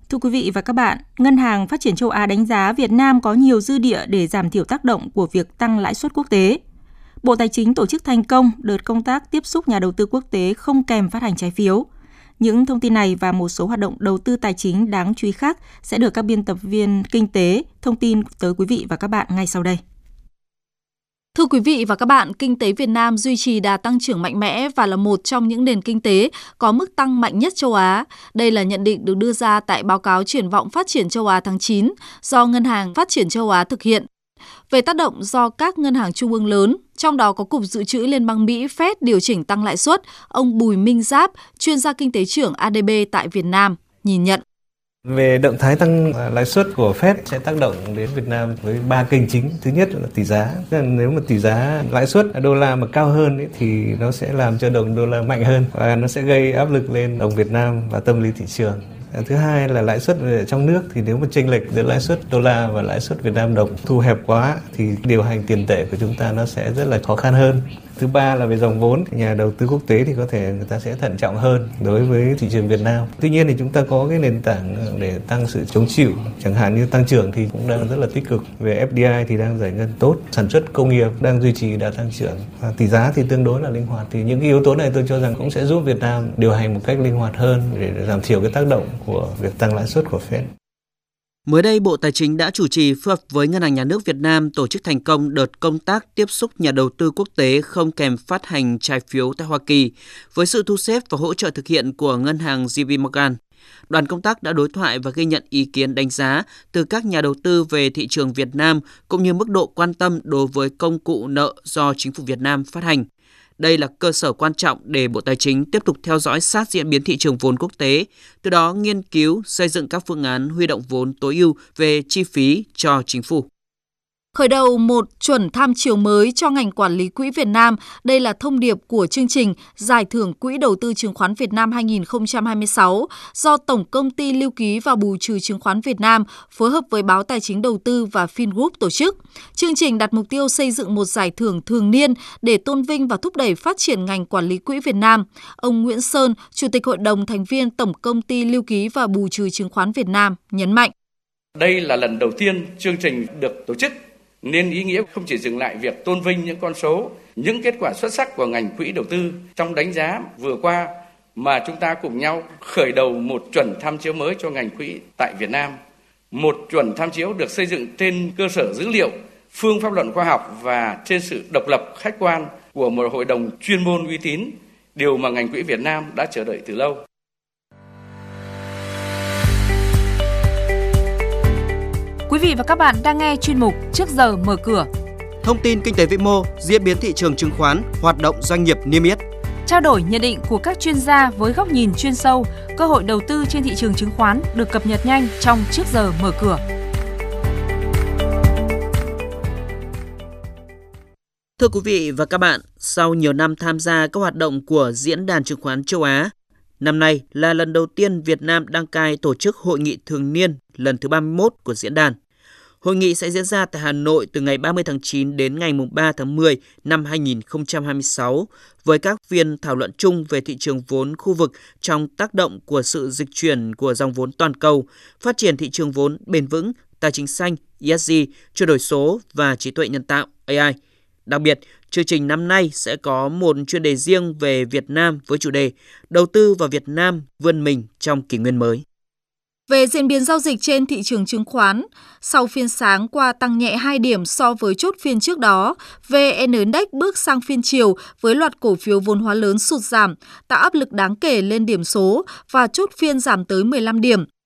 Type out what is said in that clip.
Thưa quý vị và các bạn, Ngân hàng Phát triển châu Á đánh giá Việt Nam có nhiều dư địa để giảm thiểu tác động của việc tăng lãi suất quốc tế. Bộ Tài chính tổ chức thành công đợt công tác tiếp xúc nhà đầu tư quốc tế không kèm phát hành trái phiếu. Những thông tin này và một số hoạt động đầu tư tài chính đáng chú ý khác sẽ được các biên tập viên kinh tế thông tin tới quý vị và các bạn ngay sau đây. Thưa quý vị và các bạn, kinh tế Việt Nam duy trì đà tăng trưởng mạnh mẽ và là một trong những nền kinh tế có mức tăng mạnh nhất châu Á. Đây là nhận định được đưa ra tại báo cáo triển vọng phát triển châu Á tháng 9 do Ngân hàng Phát triển châu Á thực hiện. Về tác động do các ngân hàng trung ương lớn, trong đó có Cục Dự trữ Liên bang Mỹ Fed điều chỉnh tăng lãi suất, ông Bùi Minh Giáp, chuyên gia kinh tế trưởng ADB tại Việt Nam, nhìn nhận. Về động thái tăng lãi suất của Fed sẽ tác động đến Việt Nam với 3 kênh chính. Thứ nhất là tỷ giá. Nếu mà tỷ giá lãi suất đô la mà cao hơn thì nó sẽ làm cho đồng đô la mạnh hơn và nó sẽ gây áp lực lên đồng Việt Nam và tâm lý thị trường. Thứ hai là lãi suất ở trong nước, thì nếu mà chênh lệch giữa lãi suất đô la và lãi suất Việt Nam đồng thu hẹp quá thì điều hành tiền tệ của chúng ta nó sẽ rất là khó khăn hơn. Thứ ba là về dòng vốn, nhà đầu tư quốc tế thì có thể người ta sẽ thận trọng hơn đối với thị trường Việt Nam. Tuy nhiên thì chúng ta có cái nền tảng để tăng sự chống chịu, chẳng hạn như tăng trưởng thì cũng đang rất là tích cực. Về FDI thì đang giải ngân tốt, sản xuất công nghiệp đang duy trì đà tăng trưởng, và tỷ giá thì tương đối là linh hoạt. Thì những cái yếu tố này tôi cho rằng cũng sẽ giúp Việt Nam điều hành một cách linh hoạt hơn để giảm thiểu cái tác động của việc tăng lãi suất của Fed. Mới đây, Bộ Tài chính đã chủ trì phối hợp với Ngân hàng Nhà nước Việt Nam tổ chức thành công đợt công tác tiếp xúc nhà đầu tư quốc tế không kèm phát hành trái phiếu tại Hoa Kỳ với sự thu xếp và hỗ trợ thực hiện của Ngân hàng JP Morgan. Đoàn công tác đã đối thoại và ghi nhận ý kiến đánh giá từ các nhà đầu tư về thị trường Việt Nam cũng như mức độ quan tâm đối với công cụ nợ do chính phủ Việt Nam phát hành. Đây là cơ sở quan trọng để Bộ Tài chính tiếp tục theo dõi sát diễn biến thị trường vốn quốc tế, từ đó nghiên cứu, xây dựng các phương án huy động vốn tối ưu về chi phí cho chính phủ. Khởi đầu một chuẩn tham chiếu mới cho ngành quản lý quỹ Việt Nam, đây là thông điệp của chương trình Giải thưởng Quỹ đầu tư chứng khoán Việt Nam 2026 do Tổng công ty Lưu ký và Bù trừ chứng khoán Việt Nam phối hợp với Báo Tài chính Đầu tư và Fingroup tổ chức. Chương trình đặt mục tiêu xây dựng một giải thưởng thường niên để tôn vinh và thúc đẩy phát triển ngành quản lý quỹ Việt Nam. Ông Nguyễn Sơn, Chủ tịch Hội đồng thành viên Tổng công ty Lưu ký và Bù trừ chứng khoán Việt Nam nhấn mạnh. Đây là lần đầu tiên chương trình được tổ chức, nên ý nghĩa không chỉ dừng lại việc tôn vinh những con số, những kết quả xuất sắc của ngành quỹ đầu tư trong đánh giá vừa qua, mà chúng ta cùng nhau khởi đầu một chuẩn tham chiếu mới cho ngành quỹ tại Việt Nam. Một chuẩn tham chiếu được xây dựng trên cơ sở dữ liệu, phương pháp luận khoa học và trên sự độc lập khách quan của một hội đồng chuyên môn uy tín, điều mà ngành quỹ Việt Nam đã chờ đợi từ lâu. Quý vị và các bạn đang nghe chuyên mục Trước giờ mở cửa. Thông tin kinh tế vĩ mô, diễn biến thị trường chứng khoán, hoạt động doanh nghiệp niêm yết. Trao đổi nhận định của các chuyên gia với góc nhìn chuyên sâu, cơ hội đầu tư trên thị trường chứng khoán được cập nhật nhanh trong Trước giờ mở cửa. Thưa quý vị và các bạn, sau nhiều năm tham gia các hoạt động của Diễn đàn Chứng khoán Châu Á, năm nay là lần đầu tiên Việt Nam đăng cai tổ chức hội nghị thường niên lần thứ 31 của diễn đàn. Hội nghị sẽ diễn ra tại Hà Nội từ ngày 30 tháng 9 đến ngày 3 tháng 10 năm 2026 với các phiên thảo luận chung về thị trường vốn khu vực trong tác động của sự dịch chuyển của dòng vốn toàn cầu, phát triển thị trường vốn bền vững, tài chính xanh, ESG, chuyển đổi số và trí tuệ nhân tạo AI. Đặc biệt, chương trình năm nay sẽ có một chuyên đề riêng về Việt Nam với chủ đề Đầu tư vào Việt Nam vươn mình trong kỷ nguyên mới. Về diễn biến giao dịch trên thị trường chứng khoán, sau phiên sáng qua tăng nhẹ 2 điểm so với chốt phiên trước đó, VN Index bước sang phiên chiều với loạt cổ phiếu vốn hóa lớn sụt giảm, tạo áp lực đáng kể lên điểm số và chốt phiên giảm tới 15 điểm.